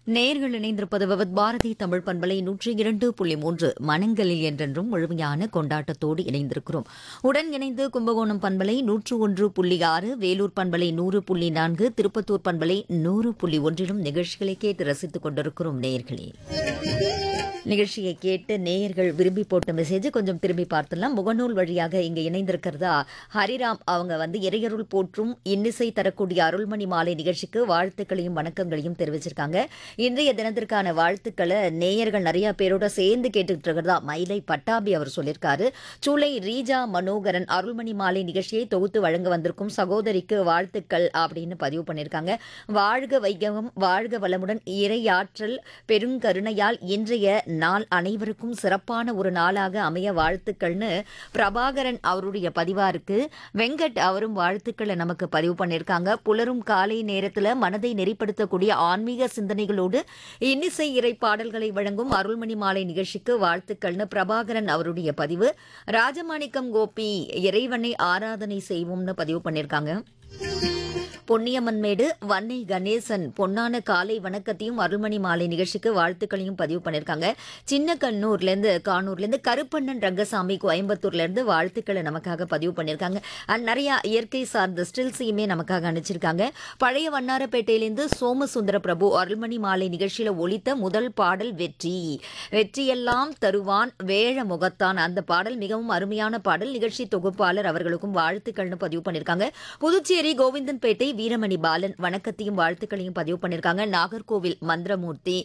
நேயர்கள் இணைந்திருப்பது விவத் பாரதி தமிழ் பண்பலை 102.3 மனங்களில் என்றென்றும் முழுமையான கொண்டாட்டத்தோடு இணைந்திருக்கிறோம். உடன் இணைந்து கும்பகோணம் பண்பலை 101.6, வேலூர் பண்பலை 100.4, திருப்பத்தூர் பண்பலை 100.1 நிகழ்ச்சிகளை கேட்டு ரசித்துக் கொண்டிருக்கிறோம். நேயர்களே, நிகழ்ச்சியை கேட்டு நேயர்கள் விரும்பி போட்ட மெசேஜ் கொஞ்சம் திரும்பி பார்த்துலாம். முகநூல் வழியாக இங்க இணைந்திருக்கிறதா ஹரிராம் அவங்க இறையருள் போற்றும் இன்னிசை தரக்கூடிய அருள்மணி மாலை நிகழ்ச்சிக்கு வாழ்த்துக்களையும் வணக்கங்களையும் தெரிவிச்சிருக்காங்க. இன்றைய தினத்திற்கான வாழ்த்துக்களை நேயர்கள் நிறைய பேரோட சேர்ந்து கேட்டுக்கிட்டு இருக்கிறதா மயிலை பட்டாபி அவர் சொல்லியிருக்காரு. சூளை ரீஜா மனோகரன் அருள்மணி மாலை நிகழ்ச்சியை தொகுத்து வழங்க வந்திருக்கும் சகோதரிக்கு வாழ்த்துக்கள் அப்படின்னு பதிவு பண்ணியிருக்காங்க. வாழ்க வையகம், வாழ்க வளமுடன், இறையாற்றல் பெருங்கருணையால் இன்றைய நாள் அனைவருக்கும் சிறப்பான ஒரு நாளாக அமைய வாழ்த்துக்கள்னு பிரபாகரன் அவருடைய பதிவா இருக்கு. வெங்கட் அவரும் வாழ்த்துக்களை நமக்கு பதிவு பண்ணியிருக்காங்க. புலரும் காலை நேரத்தில் மனதை நெறிப்படுத்தக்கூடிய ஆன்மீக சிந்தனைகளோடு இன்னிசை இறை பாடல்களை வழங்கும் அருள்மணி மாலை நிகழ்ச்சிக்கு வாழ்த்துக்கள்னு பிரபாகரன் அவருடைய பதிவு. ராஜமாணிக்கம் கோபி இறைவனை ஆராதனை செய்வோம்னு பதிவு பண்ணியிருக்காங்க. பொன்னியம்மன்மேடு வன்னை கணேசன் பொன்னான காலை வணக்கத்தையும் அருள்மணி மாலை நிகழ்ச்சிக்கு வாழ்த்துக்களையும் பதிவு பண்ணியிருக்காங்க. சின்ன கானூர்லேருந்து கருப்பண்ணன் ரங்கசாமி கோயம்புத்தூர்லேருந்து வாழ்த்துக்களை நமக்காக பதிவு பண்ணியிருக்காங்க. அண்ட் நிறைய இயற்கை சார்ந்த ஸ்டில்ஸையுமே நமக்காக அனுப்பிச்சிருக்காங்க. பழைய வண்ணாரப்பேட்டையிலேருந்து சோமசுந்தர பிரபு அருள்மணி மாலை நிகழ்ச்சியில் ஒலித்த முதல் பாடல் வெற்றியெல்லாம் தருவான் வேழ முகத்தான், அந்த பாடல் மிகவும் அருமையான பாடல். நிகழ்ச்சி தொகுப்பாளர் அவர்களுக்கும் வாழ்த்துக்கள்னு பதிவு பண்ணியிருக்காங்க. புதுச்சேரி கோவிந்தன்பேட்டை வீரமணி பாலன் வணக்கத்தையும் வாழ்த்துக்களையும் பதிவு பண்ணியிருக்காங்க. நாகர்கோவில் மந்திரமூர்த்தி